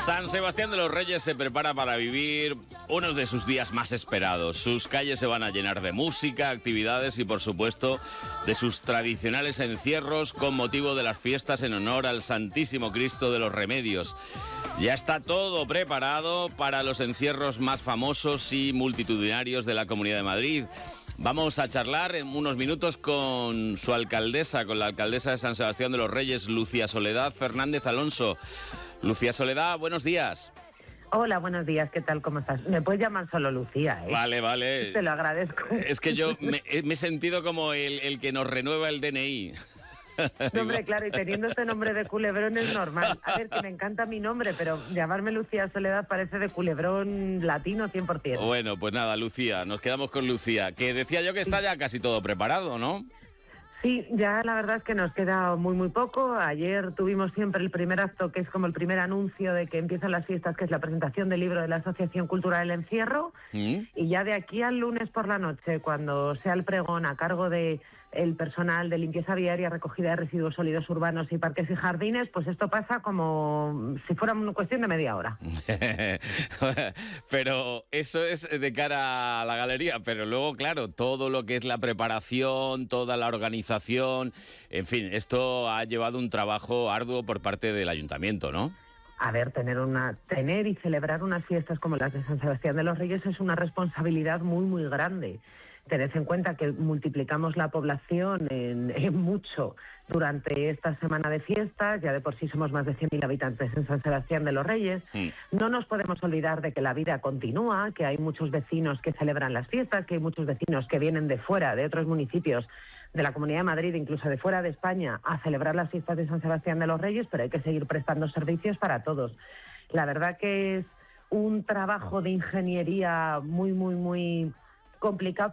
San Sebastián de los Reyes se prepara para vivir uno de sus días más esperados. Sus calles se van a llenar de música, actividades y, por supuesto, de sus tradicionales encierros con motivo de las fiestas en honor al Santísimo Cristo de los Remedios. Ya está todo preparado para los encierros más famosos y multitudinarios de la Comunidad de Madrid. Vamos a charlar en unos minutos con su alcaldesa, con la alcaldesa de San Sebastián de los Reyes, Lucía Soledad Fernández Alonso. Lucía Soledad, buenos días. Hola, buenos días, ¿qué tal? ¿Cómo estás? Me puedes llamar solo Lucía, ¿eh? Vale. Te lo agradezco. Es que yo me he sentido como el que nos renueva el DNI. No, hombre, claro, y teniendo este nombre de culebrón es normal. A ver, que me encanta mi nombre, pero llamarme Lucía Soledad parece de culebrón latino 100%. Bueno, pues nada, Lucía, nos quedamos con Lucía, que decía yo que está ya casi todo preparado, ¿no? Sí, ya la verdad es que nos queda muy poco. Ayer tuvimos siempre el primer acto, que es como el primer anuncio de que empiezan las fiestas, que es la presentación del libro de la Asociación Cultural El Encierro. Y ya de aquí al lunes por la noche, cuando sea el pregón a cargo de el personal de limpieza viaria, recogida de residuos sólidos urbanos y parques y jardines, pues esto pasa como si fuera una cuestión de media hora. Pero eso es de cara a la galería, pero luego, claro, todo lo que es la preparación, toda la organización, en fin, esto ha llevado un trabajo arduo por parte del ayuntamiento, ¿no? A ver, tener y celebrar unas fiestas como las de San Sebastián de los Reyes es una responsabilidad muy grande. Tened en cuenta que multiplicamos la población en mucho durante esta semana de fiestas. Ya de por sí somos más de 100.000 habitantes en San Sebastián de los Reyes. No nos podemos olvidar de que la vida continúa, que hay muchos vecinos que celebran las fiestas, que hay muchos vecinos que vienen de fuera, de otros municipios de la Comunidad de Madrid, incluso de fuera de España, a celebrar las fiestas de San Sebastián de los Reyes, pero hay que seguir prestando servicios para todos. La verdad que es un trabajo de ingeniería muy complicado,